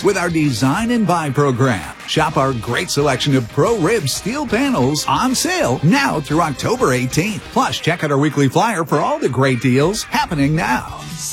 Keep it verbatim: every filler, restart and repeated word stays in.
with our Design and Buy program. Shop our great selection of Pro Rib steel panels on sale now through October eighteenth. Plus, check out our weekly flyer for all the great deals happening now.